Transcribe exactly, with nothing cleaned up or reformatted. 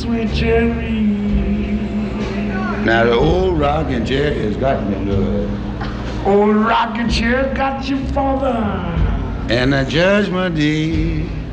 sweet cherry. Now the old rocking chair has got me, love. Old rocking chair got your father. And the judgment day